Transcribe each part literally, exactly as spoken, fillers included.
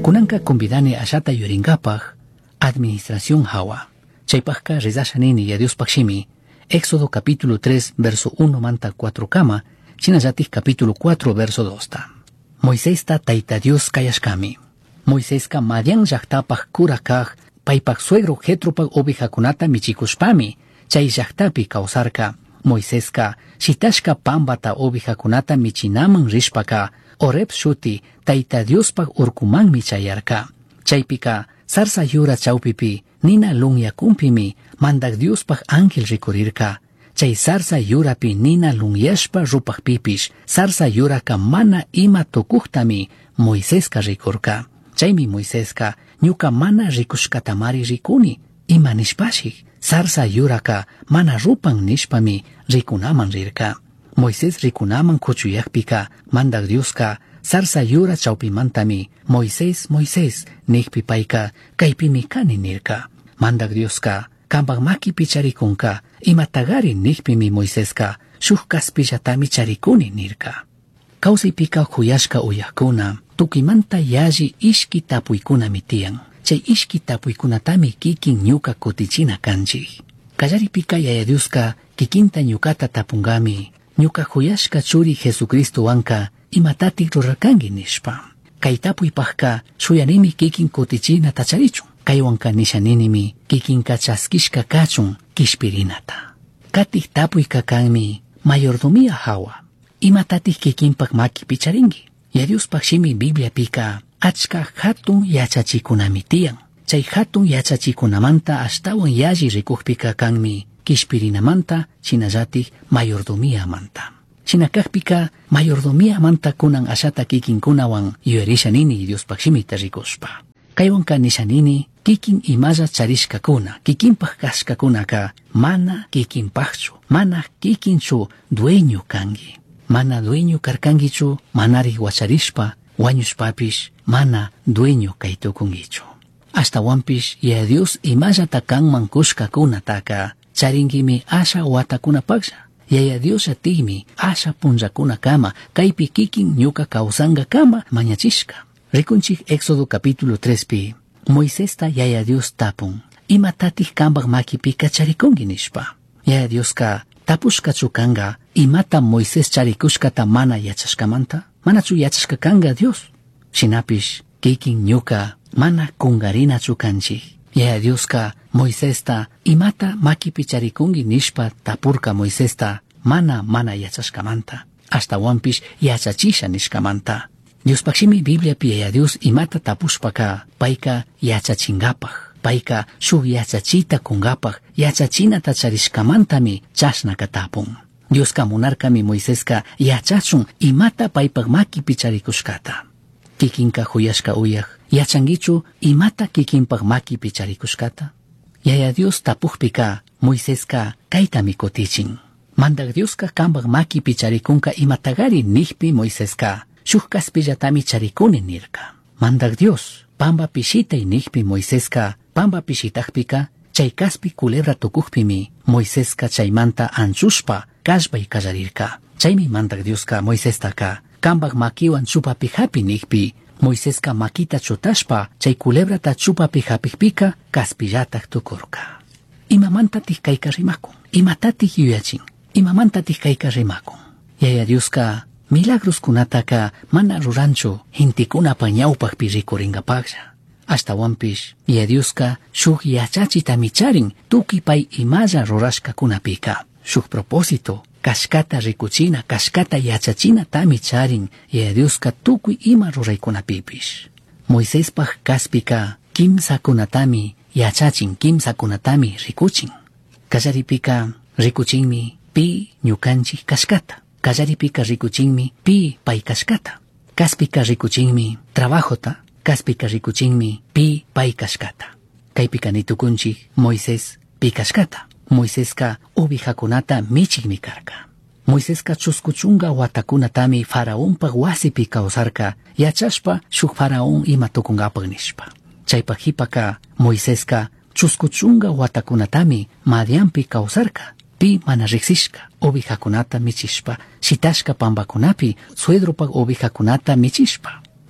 Kunanka convidani ashata yuringapaj administración hawa. Chaypajka rizashanini ya Dios pakshimi. Éxodo capítulo tres verso uno manta cuatro kama. Chinayatik capítulo cuatro verso dos ta. Moisés ta taita Dios kayashkami. Moisés ka madian llaktapaj kurakaj paypaj suegro jetropaj ovejakunata michikushpami. Chay llaktapi kawsarka. Moisés ka shitashka pambata ovejakunata michinaman rishpaka. Oreb shuti taita Diospaj urkumanmi chayarka. Chaypika sarsa yura chawpipi nina lunyakumpimi mandak Diospaj ángel rikurirka. Chay sarsa yurapi nina lunyashpa rupajpipish sarsa yuraka mana ima tukuktami Moiséska rikurka. Chaymi Moiséska ñuka mana rikushkatamari rikuni ima nishpashik sarsa yuraka mana rupan nishpami rikunaman rirka. Moisés rikunaman kuchuyakpika mandak Dioska sarsa yura chawpimantami Moisés Moisés nikpi payka kaypimi kani nirka. Mandak Dioska kambak maki picharikunka imatagari nikpimi Moiséska shuk kaspillatami charikuni nirka. Kawsaypika huyashka uyakuna tukimanta yaji ishki tapuykuna mitian. Chay ishki tapuykunatami kikin ñuka kutichina kanchik. Kallaripika yaya Dioska kikinta ñukata tapungami. Ñuka huyashka churi Jesucristo wanka imatatik rurarkangi nishpa. Kay tapuypajka shuyanimi kikin kutichina tacharichun. Kay wanka nishaninimi kikinka chaskishka kachun kishpirinata. Katik tapuyka kanmi mayordomía hawa. Imatatik kikinpak maki picharingi. Yadiuspaj shimi Biblia pika achka hatun yachachikunami tiyan. Chay hatun yachachikunamanta ashtawan yaji rikukpika kanmi kishpirinamanta chinallatik mayordomía manta. Chinakakpika mayordomía manta kunan ashata kikinkunawan yuyarishanini Diospaj shimita rikushpa. Kaywanka nishanini kikin imalla charishkakuna kikinpaj kashkakunaka mana kikinpajchu mana kikinchu dueño kangi. Mana dueño karkangichu manari wacharishpa wañushpapish mana dueño kaytukungichu. Hasta wampish ya Dios imallata kanman kushkakunataka charingimi asha watakunapaksha. Yaya Dios atimi asha punjakuna kama kaypi kikin ñuka kausanga kama mañachishka. Rikunchik Éxodo capítulo tres pi. Moisés ta yaya Dios tapun. Imatatih kambak makipi kacharikungi nishpa. Yaya Dios ka tapushka chukanga imata Moisés charikushkata mana yachashkamanta. Mana chu yachashkakanga Dios. Shinapish kikin ñuka mana kungarina chukanchik. Yaya Dios ka Moisés ta imata makipi charikungi nishpa tapurka Moisés ta mana mana yachashkamanta. Hasta wampish yachachisha nishkamanta. Dios pakshimi Biblia pi yaya Dios imata tapushpaka paika yachachingapaj. Paika shuk yachachita kungapaj yachachina tacharishkamantami chashnaka tapun. Dios ka munarkami Moisés ka yachachun imata paypaj makipi charikushkata. Kikinka huyashka uyaj yachangichu imata kikinpaj makipi charikushkata. Yaya Dios tapujpika Moisés ka kaytami kutichin. Mandak Dios ka kambak makipi charikunka imatagari nihpi Moisés ka shuk kaspillatami charikuni nirka. Mandak Dios pamba pishitay nihpi Moisés ka pamba pishitajpika chay kaspi culebra tukujpimi Moisés ka chaymanta anchushpa kashbay kallarirka. Chaymi mandak Dios ka Moisés taka kambak makiwan chupapi hapi nihpi Moisés ka makita chutashpa chay culebra ta chupapi hapikpika kaspillatak tukurka. Imamantatih kayka rimakun. Imatatih yuyachin. Imamantatih kayka rimakun. Yaya Dios ka milagros kunataka mana ruranchu hintikuna pañawpajpi rikuringapaksha. Hasta wampish yaya Dios ka shuk yachachita micharin tuki pay imalla rurashka kunapika. Shuk propósito kashkata rikuchina kashkata yachachina tami charin yaya Dios ka tukuy ima ruraykunapipish. Moisés paj kaspika kimsa kunatami yachachin kimsa kunatami rikuchin. Kallaripika rikuchinmi pi ñukanchik kashkata. Kallaripika rikuchinmi pi pay kashkata. Kaspika rikuchinmi trabajota. Kaspika rikuchinmi pi pay kashkata. Kaypika nitukunchik Moisés pi kashkata. Moisés ka ovejakunata michikmi karka. Moisés ka chuskuchunga watakunatami faraonpaj wasipi kawsarka yachashpa shuk faraón ima tukungapaj nishpa. Chaypaj hipaka Moisés ka chuskuchunga watakunatami Madianpi kawsarka. Pi mana riksishka ovejakunata michishpa shitashka pambakunapi suedropaj ovejakunata michishpa.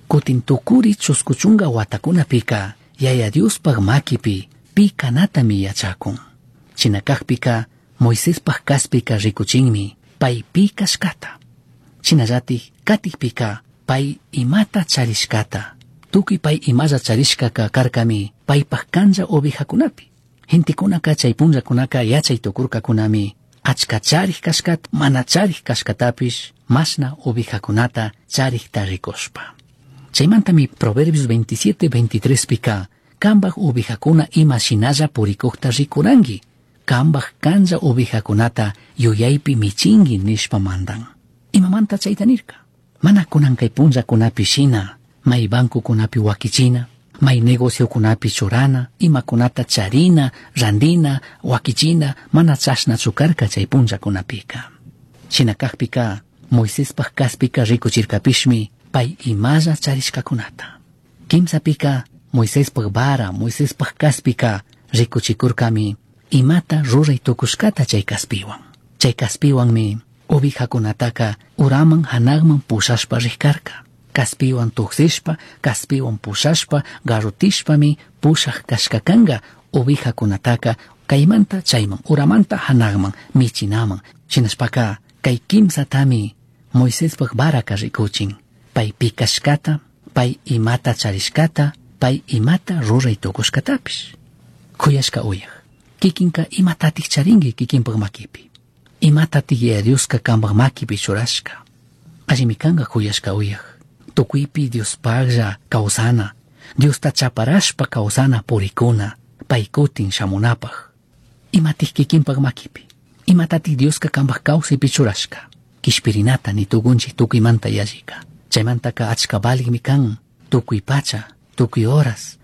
Kutin tukuri chuskuchunga watakuna pika, yaya Dios pag makipi, pika natami yachakun. Chinakak pika, Moisés pag kaspika rikuchinmi, pay pika shkata. Chinayati katik pika, pay imata charishkata. Tuki pay imaya charishkaka karkami, pay pag kanja ovejakunapi. Hintikunaka chay punllakunaka yachay tukurka kunami, achka charij kashkat, mana charij kashkatapish, masna ovejakunata charij tarikoshpa. Chaymantami Proverbios veintisiete veintitrés pika, kambaj ovejakuna ima shinalla purikukta rikurangi, kambaj kanja ovejakunata yuyaypi michingi nishpa mandan. Imamanta chaytanirka. Mana kunankay punllakunapi shina, may banco kunapi wakichina, may negocio kunapi churana, ima kunata charina, randina, wakichina, mana chashna chukarka chay punllakunapika. Shinakakpika, Moisés pag kaspika rikuchirkapishmi, pay imaya charishkakunata. Kimsa pika, Moisés pag bara, Moisés pag kaspika, rikuchikurkami, imata ruray tukushkata chay kaspiwan. Chay kaspiwan mi, ovejakunataka uraman hanagman pushashpa rihkarka. Kaspiwan tuksishpa, kaspiwan pushashpa, garutishpami pushak kashkakanga ovejakunataka kaymanta chayman, uramanta hanagman, michinaman. Shinashpaka, kay kimsa tami, Moisés pag baraka rikuchin. Pay pikashkata, pay imata charishkata, pay imata ruray tukushkatapish. Kuyashka uyaj. Kikinka imatatik charingi kikinpag makipi. Imatatik ya Dioska kambag makipi churashka. Ajimikanga kuyashka uyaj. Tukuypi Dios pagja kausana. Dios ta chaparashpa kausana purikuna. Paikutin shamunapaj. Imatik kikinpag makipi. Imatatik Dioska kambag kausipi churashka. Kishpirinata ni tugunchi tukimanta yajika. Chaymantaka achka baligmi kan, tukuy pacha, tukuy horas,